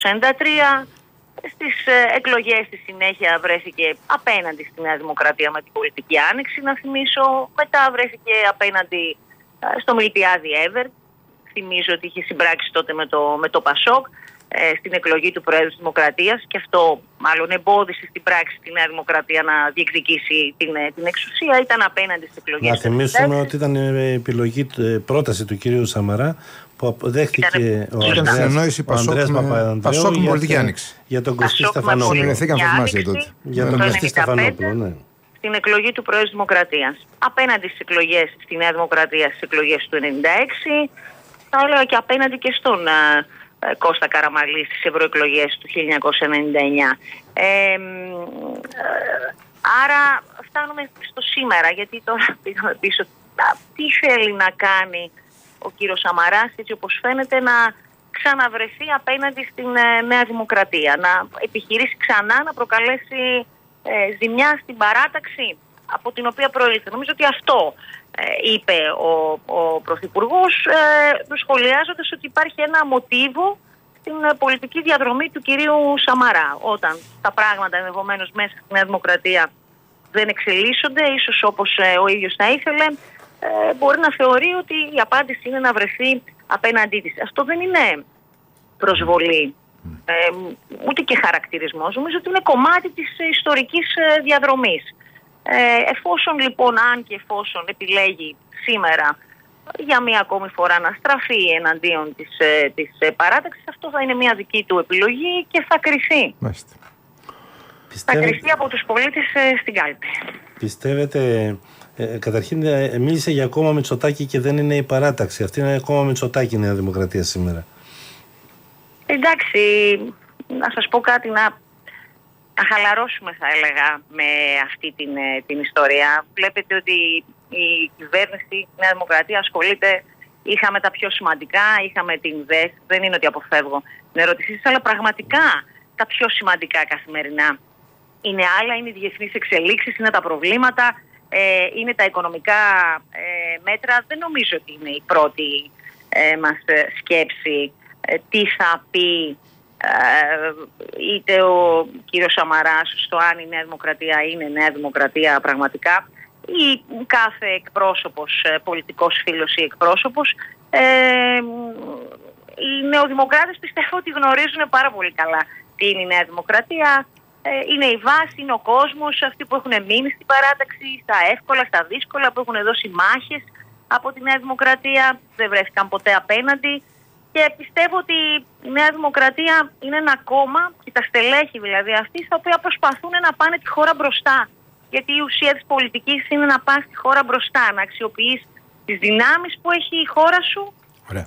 1993. Στις εκλογές στη συνέχεια βρέθηκε απέναντι στη Νέα Δημοκρατία με την πολιτική άνοιξη, να θυμίσω. Μετά βρέθηκε απέναντι στο Μιλτιάδη Εύερ. Θυμίζω ότι είχε συμπράξει τότε με το Πασόκ στην εκλογή του Προέδρου της Δημοκρατίας, και αυτό μάλλον εμπόδισε στην πράξη τη Νέα Δημοκρατία να διεκδικήσει την εξουσία. Ήταν απέναντι στις εκλογές. Να θυμίσουμε ότι ήταν πρόταση του κυρίου Σαμαρά που δέχτηκε ο Ανδρέας Παπανδρέου με πολιτική άνοιξη. Για τον Κωστή Στεφανόπουλο. Για τον Κωστή Στεφανόπουλο, ναι. Στην εκλογή του Προέδρου της Δημοκρατίας. Απέναντι στις εκλογές στη Νέα Δημοκρατία, στις εκλογές του 1996, θα έλεγα και απέναντι και στον Κώστα Καραμαλή στις ευρωεκλογές του 1999. Άρα φτάνουμε στο σήμερα, γιατί τώρα πήγαμε πίσω. Τι θέλει να κάνει ο κύριος Σαμαράς, έτσι όπως φαίνεται, να ξαναβρεθεί απέναντι στην Νέα Δημοκρατία, να επιχειρήσει ξανά να προκαλέσει ζημιά στην παράταξη από την οποία προήλθε. Νομίζω ότι αυτό είπε ο Πρωθυπουργός, σχολιάζοντας ότι υπάρχει ένα μοτίβο στην πολιτική διαδρομή του κυρίου Σαμαρά. Όταν τα πράγματα ενδεχομένως μέσα στη Νέα Δημοκρατία δεν εξελίσσονται, ίσως όπως ο ίδιος θα ήθελε, μπορεί να θεωρεί ότι η απάντηση είναι να βρεθεί απέναντί της. Αυτό δεν είναι προσβολή, ούτε και χαρακτηρισμός. Νομίζω ότι είναι κομμάτι της ιστορικής διαδρομής. Εφόσον λοιπόν, αν και εφόσον επιλέγει σήμερα για μία ακόμη φορά να στραφεί εναντίον της παράταξης, αυτό θα είναι μία δική του επιλογή και θα κριθεί. Θα κριθεί από τους πολίτες στην κάλπη. Πιστεύετε, καταρχήν μίλησε για κόμμα Μητσοτάκη και δεν είναι η παράταξη. Αυτή είναι κόμμα Μητσοτάκη η Νέα Δημοκρατία σήμερα. Εντάξει, να σας πω κάτι, να χαλαρώσουμε θα έλεγα με αυτή την ιστορία. Βλέπετε ότι η κυβέρνηση, η Νέα Δημοκρατία ασχολείται, είχαμε τα πιο σημαντικά, είχαμε την ΔΕΣ, δεν είναι ότι αποφεύγω την ερώτησή σας, αλλά πραγματικά τα πιο σημαντικά καθημερινά είναι άλλα, είναι οι διεθνείς εξελίξεις, είναι τα προβλήματα, είναι τα οικονομικά μέτρα. Δεν νομίζω ότι είναι η πρώτη μας σκέψη τι θα πει είτε ο κύριος Σαμαράς στο αν η Νέα Δημοκρατία είναι Νέα Δημοκρατία πραγματικά, ή κάθε εκπρόσωπος, πολιτικός φίλος ή εκπρόσωπος. Οι νεοδημοκράτες πιστεύω ότι γνωρίζουν πάρα πολύ καλά τι είναι η Νέα Δημοκρατία. Είναι η βάση, είναι ο κόσμος, αυτοί που έχουν μείνει στην παράταξη, στα εύκολα, στα δύσκολα, που έχουν δώσει μάχες από τη Νέα Δημοκρατία, δεν βρέθηκαν ποτέ απέναντι. Και πιστεύω ότι η Νέα Δημοκρατία είναι ένα κόμμα, και τα στελέχη δηλαδή αυτοί, στα οποία προσπαθούν να πάνε τη χώρα μπροστά. Γιατί η ουσία της πολιτικής είναι να πας τη χώρα μπροστά, να αξιοποιείς τις δυνάμεις που έχει η χώρα σου. Ωραία.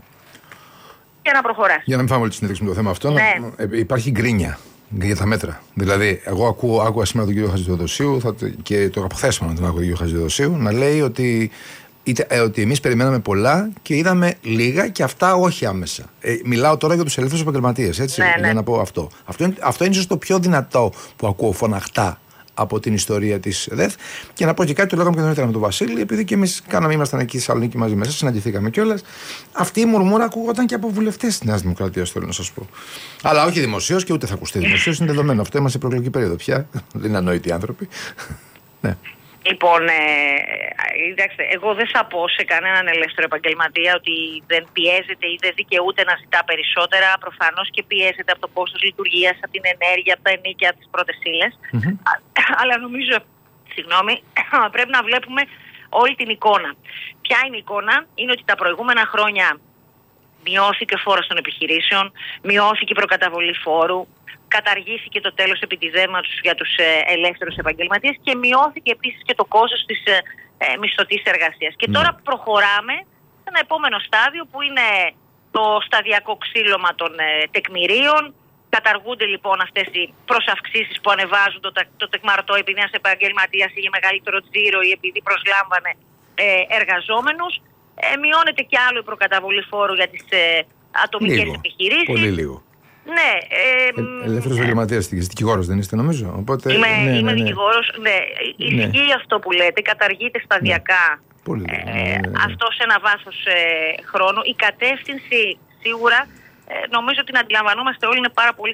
Και να προχωράς. Για να μην φάμε όλη τη συνέντευξη με το θέμα αυτό, ναι. Υπάρχει γκρίνια για τα μέτρα. Δηλαδή, εγώ άκουγα σήμερα τον κύριο Χατζηδοδοσίου και το αποθέσμα να τον άκουγα τον κύριο Χατζηδοδοσίου να λέει ότι εμείς περιμέναμε πολλά και είδαμε λίγα, και αυτά όχι άμεσα. Μιλάω τώρα για τους ελεύθερους επαγγελματίες, έτσι, για να πω αυτό. Αυτό είναι ίσως το πιο δυνατό που ακούω φωναχτά από την ιστορία της ΔΕΘ. Και να πω και κάτι, το λέγαμε και νωρίτερα με τον Βασίλη, επειδή και εμείς ήμασταν εκεί στη Θεσσαλονίκη μαζί μέσα, συναντηθήκαμε κιόλας. Αυτή η μουρμούρα ακούγονταν και από βουλευτές της Νέας Δημοκρατίας, θέλω να σας πω. Αλλά όχι δημοσίως, και ούτε θα ακουστεί δημοσίως, είναι δεδομένο. Αυτό είμαστε σε προεκλογική περίοδο πια. Δεν είναι ανόητοι άνθρωποι. Ναι. Λοιπόν, εντάξει, εγώ δεν θα πω σε κανέναν ελεύθερο επαγγελματία ότι δεν πιέζεται ή δεν δικαιούται να ζητά περισσότερα. Προφανώς και πιέζεται από το κόστος λειτουργίας, από την ενέργεια, από τα ενίκια, από τις πρώτες ύλες. Αλλά νομίζω, πρέπει να βλέπουμε όλη την εικόνα. Ποια είναι η εικόνα? Είναι ότι τα προηγούμενα χρόνια μειώθηκε ο φόρος των επιχειρήσεων, μειώθηκε η προκαταβολή φόρου, καταργήθηκε το τέλος επιτιδεύματος για τους ελεύθερους επαγγελματίες και μειώθηκε επίσης και το κόστος της μισθωτής εργασίας. Και τώρα προχωράμε σε ένα επόμενο στάδιο που είναι το σταδιακό ξύλωμα των τεκμηρίων. Καταργούνται λοιπόν αυτές οι προσαυξήσεις που ανεβάζουν το τεκμαρτό επειδή ένας επαγγελματίας είχε μεγαλύτερο τζίρο ή επειδή προσλάμβανε εργαζόμενους. Μειώνεται και άλλο η προκαταβολή φόρου για τις ατομικές επιχειρήσεις. Πολύ λίγο. Ναι. Ελεύθερος επαγγελματίας, δικηγόρος δεν είστε νομίζω? Οπότε, είμαι δικηγόρος. Ναι. Ισχύει αυτό που λέτε, καταργείται σταδιακά αυτό σε ένα βάθος χρόνου. Η κατεύθυνση σίγουρα νομίζω ότι να αντιλαμβανόμαστε όλοι, είναι πάρα πολύ